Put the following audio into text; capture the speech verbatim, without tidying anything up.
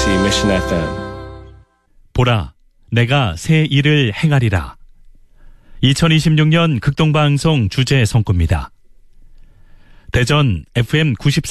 케이비에스 Mission 에프엠. 보라, 내가 새 일을 행하리라. 이천이십육 년 극동방송 주제 선구입니다. 대전 에프엠 구십삼